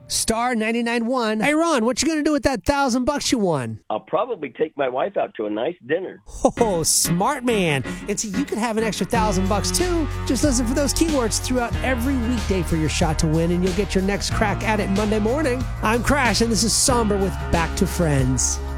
Star 99.1. Hey, Ron, what you going to do with that $1,000 you won? I'll probably take my wife out to a nice dinner. Oh, smart man. And see, you could have an extra $1,000 too. Just listen for those keywords throughout every weekday for your shot to win, and you'll get your next crack at it Monday morning. I'm Crash, and this is Somber with Back to Friends.